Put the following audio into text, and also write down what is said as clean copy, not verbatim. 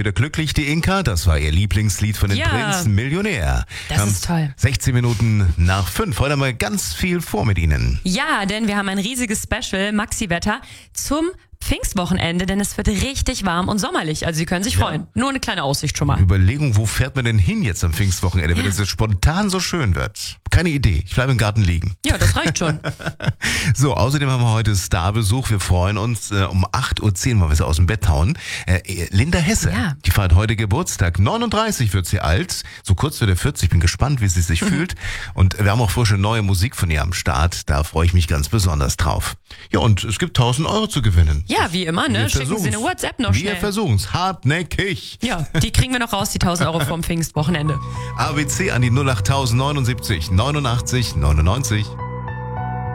wieder glücklich, die Inka. Das war ihr Lieblingslied von den Prinzen, Millionär. Das ist toll. 16 Minuten nach 5. Heute haben wir ganz viel vor mit Ihnen. Ja, denn wir haben ein riesiges Special, Maxi-Wetter, zum Pfingstwochenende, denn es wird richtig warm und sommerlich. Also Sie können sich freuen. Nur eine kleine Aussicht schon mal. Überlegung, wo fährt man denn hin jetzt am Pfingstwochenende, wenn es jetzt spontan so schön wird? Keine Idee. Ich bleibe im Garten liegen. Ja, das reicht schon. So, außerdem haben wir heute Starbesuch. Wir freuen uns um 8.10 Uhr, weil wir sie aus dem Bett hauen. Linda Hesse, die feiert heute Geburtstag. 39 wird sie alt. So kurz vor der 40. Bin gespannt, wie sie sich fühlt. Und wir haben auch frische neue Musik von ihr am Start. Da freue ich mich ganz besonders drauf. Ja, und es gibt 1.000 Euro zu gewinnen. Ja, wie immer, ne? Schicken Sie eine WhatsApp noch schnell. Wir versuchen's. Hartnäckig. Ja, die kriegen wir noch raus, die 1.000 Euro vom Pfingstwochenende. ABC an die 08079 89 99.